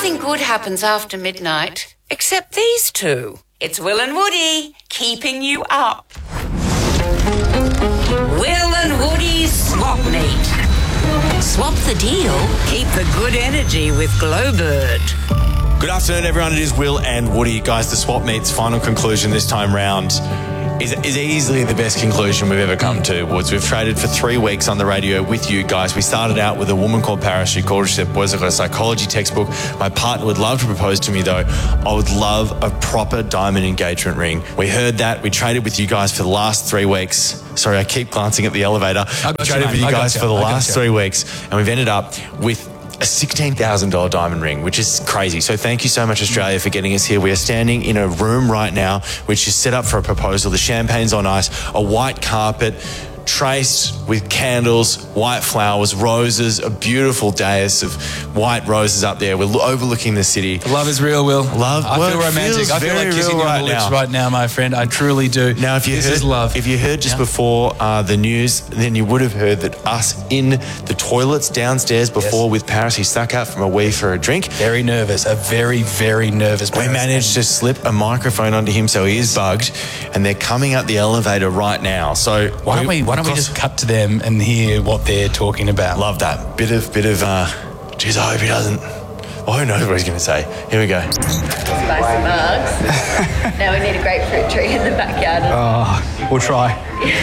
Nothing good happens after midnight, except these two. It's Will and Woody, keeping you up. Will and Woody's Swap Meet. Swap the deal, keep the good energy with Glowbird. Good afternoon, everyone. It is Will and Woody. Guys, the Swap Meet's final conclusion this time round is easily the best conclusion we've ever come to. We've traded for 3 weeks on the radio with you guys. We started out with a woman called Paris. She called herself Boys. I've got a psychology textbook. My partner would love to propose to me, though. I would love a proper diamond engagement ring. We heard that. We traded with you guys for the last 3 weeks. Sorry, I keep glancing at the elevator. We traded with you guys for the last 3 weeks, and we've ended up with a $16,000 diamond ring, which is crazy. So thank you so much, Australia, for getting us here. We are standing in a room right now which is set up for a proposal. The champagne's on ice, a white carpet, traced with candles, white flowers, roses, a beautiful dais of white roses up there. We're overlooking the city. Love is real, Will. I feel romantic. I feel like kissing you on the lips right now, my friend. I truly do. Now, if you heard just before the news, then you would have heard that us in the toilets downstairs before with Paris, he stuck out from a wee for a drink. Very nervous. A very, very nervous Paris. We managed to slip a microphone onto him, so he is bugged, and they're coming up the elevator right now. So why don't we just cut to them and hear what they're talking about? Love that. Bit of, geez, I hope he doesn't. Oh, who knows what he's going to say. Here we go. Spicy mugs. Now we need a grapefruit tree in the backyard. Oh, we'll try.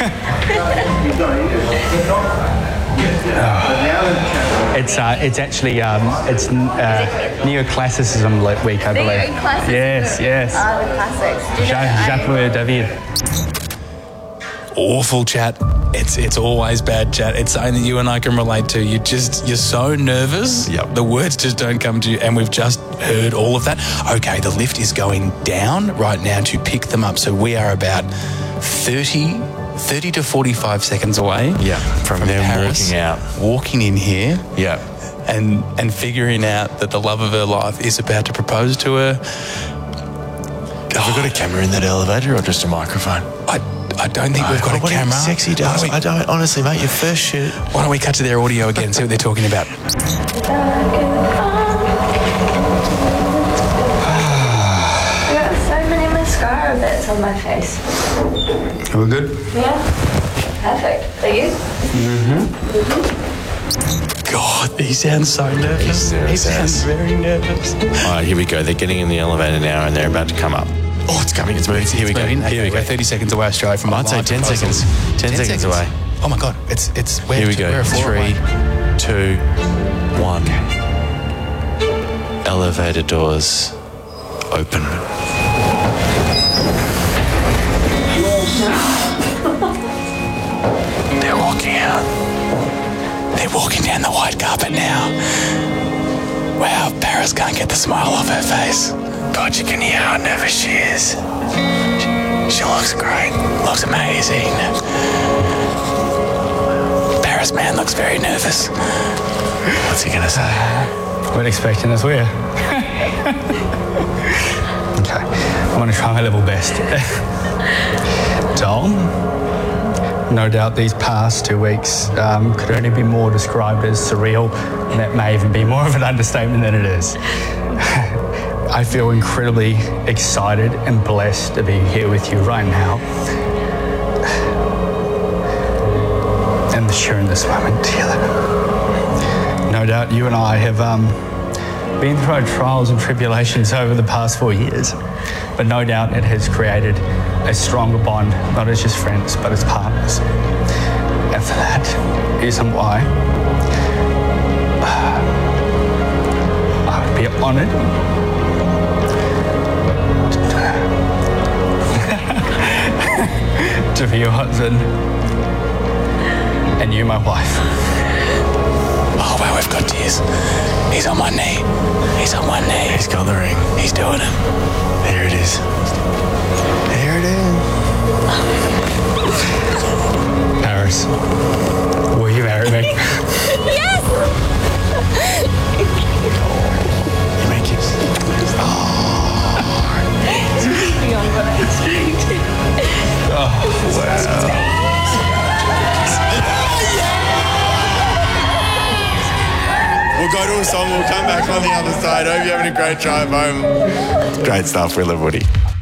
It's actually neoclassicism week, I believe. Neoclassicism? Yes. The classics. Jacques David. Awful chat. It's always bad chat. It's something that you and I can relate to. You're so nervous. Yep. The words just don't come to you, and we've just heard all of that. Okay, the lift is going down right now to pick them up. So we are about 30 to 45 seconds away. Yeah, from them Paris, walking in here. Yeah. And figuring out that the love of her life is about to propose to her. Have we got a camera in that elevator or just a microphone? I don't think we've got a camera. Sexy does. I don't, honestly, mate, your first shoot. Why don't we cut to their audio again, see what they're talking about? I've got so many mascara bits on my face. Are we good? Yeah. Perfect. Are you? God, he sounds so nervous. He sounds very nervous. All right, here we go. They're getting in the elevator now and they're about to come up. Oh, it's coming. It's moving. Here we go. Here we go. We're 30 seconds away, Australia, from I'd say 10 seconds. 10 seconds away. Oh my God, it's here we go. 3, 2, 1. Elevator doors open. They're walking out. They're walking down the white carpet now. Wow, Paris can't get the smile off her face. God, you can hear how nervous she is. She looks great. Looks amazing. Paris man looks very nervous. What's he gonna say? Weren't expecting us, were you? Okay, I'm going to try my level best. Tom, no doubt these past 2 weeks could only be more described as surreal, and that may even be more of an understatement than it is. I feel incredibly excited and blessed to be here with you right now and sharing this moment together. No doubt you and I have been through our trials and tribulations over the past 4 years, but no doubt it has created a stronger bond, not as just friends, but as partners. And for that reason why I would be honoured to be your husband and you my wife. Oh wow, we've got tears. He's on one knee. He's on one knee. He's got the ring. He's doing it. There it is. There it is. Paris, will you marry me? Yes! You make it. We'll go to a song. We'll come back on the other side. Hope you're having a great drive home. Great stuff. We love Woody.